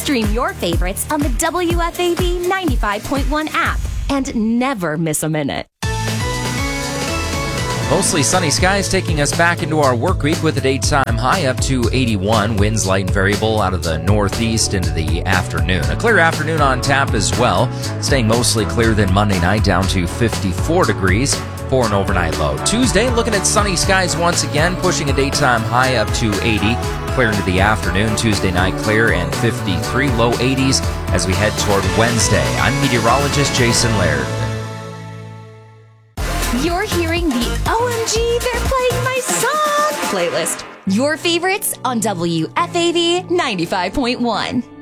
Stream your favorites on the WFAB 95.1 app and never miss a minute. Mostly sunny skies taking us back into our work week with a daytime high up to 81. Winds light and variable out of the northeast into the afternoon. A clear afternoon on tap as well. Staying mostly clear than Monday night down to 54 degrees for an overnight low. Tuesday looking at sunny skies once again, pushing a daytime high up to 80. Clear into the afternoon. Tuesday night clear and 53, low 80s as we head toward Wednesday. I'm meteorologist Jason Laird. You're hearing the OMG, they're playing my song playlist. Your favorites on WFAB 95.1.